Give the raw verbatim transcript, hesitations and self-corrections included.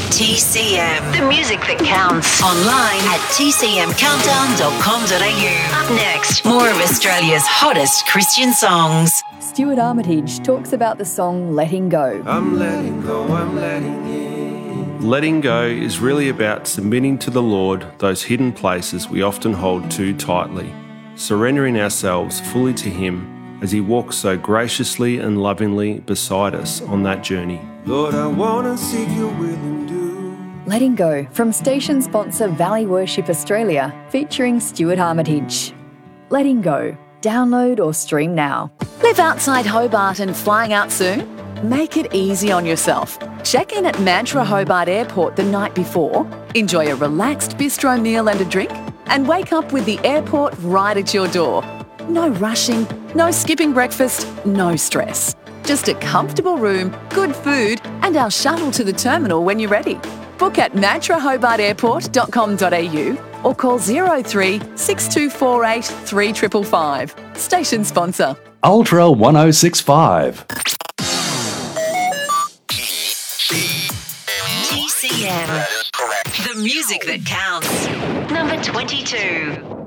T C M, the music that counts. Online at t c m countdown dot com dot a u. Up next, more of Australia's hottest Christian songs. Stuart Armitage talks about the song Letting Go. I'm letting go, I'm letting in. Letting go is really about submitting to the Lord those hidden places we often hold too tightly, surrendering ourselves fully to Him as He walks so graciously and lovingly beside us on that journey. Lord, I want to seek Your will and do. Letting Go from station sponsor Valley Worship Australia, featuring Stuart Armitage. Letting Go. Download or stream now. Live outside Hobart and flying out soon? Make it easy on yourself. Check in at Mantra Hobart Airport the night before, enjoy a relaxed bistro meal and a drink, and wake up with the airport right at your door. No rushing, no skipping breakfast, no stress. Just a comfortable room, good food, and our shuttle to the terminal when you're ready. Book at mantra hobart airport dot com dot a u or call zero three six two four eight three five five five. Station sponsor. Ultra ten sixty-five. T C M, the music that counts. Number twenty-two.